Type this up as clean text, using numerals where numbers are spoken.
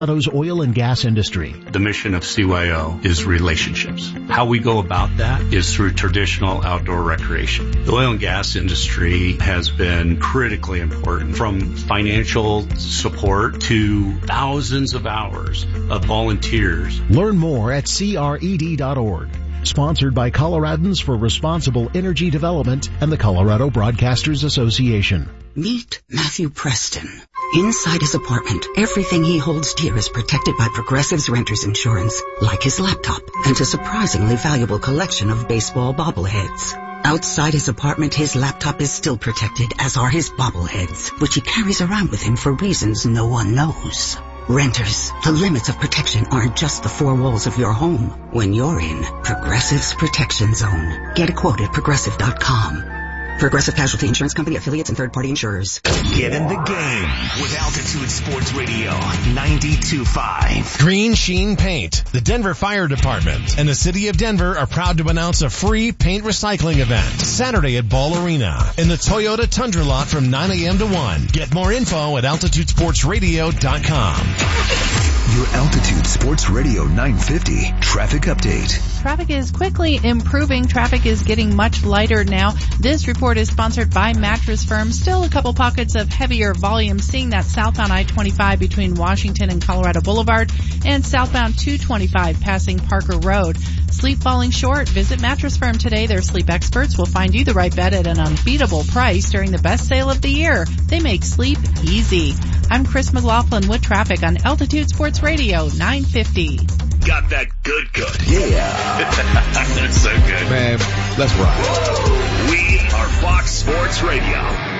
Colorado's oil and gas industry. The mission of CYO is relationships. How we go about that is through traditional outdoor recreation. The oil and gas industry has been critically important, from financial support to thousands of hours of volunteers. Learn more at cred.org. Sponsored by Coloradans for Responsible Energy Development and the Colorado Broadcasters Association. Meet Matthew Preston. Inside his apartment, everything he holds dear is protected by Progressive's renter's insurance, like his laptop and a surprisingly valuable collection of baseball bobbleheads. Outside his apartment, his laptop is still protected, as are his bobbleheads, which he carries around with him for reasons no one knows. Renters, the limits of protection aren't just the four walls of your home. When you're in Progressive's Protection Zone, get a quote at Progressive.com. Progressive Casualty Insurance Company, affiliates, and third-party insurers. Get in the game with Altitude Sports Radio 92.5. Green Sheen Paint, the Denver Fire Department, and the City of Denver are proud to announce a free paint recycling event Saturday at Ball Arena in the Toyota Tundra lot from 9 a.m. to 1. Get more info at AltitudeSportsRadio.com. Your Altitude Sports Radio 950 traffic update. Traffic is quickly improving. Traffic is getting much lighter now. This report is sponsored by Mattress Firm. Still a couple pockets of heavier volume, seeing that southbound I-25 between Washington and Colorado Boulevard, and southbound 225 passing Parker Road. Sleep falling short? Visit Mattress Firm today. Their sleep experts will find you the right bed at an unbeatable price during the best sale of the year. They make sleep easy. I'm Chris McLaughlin with traffic on Altitude Sports Radio 950. Got that good. Yeah. That's so good. Man, let's ride. We are Fox Sports Radio.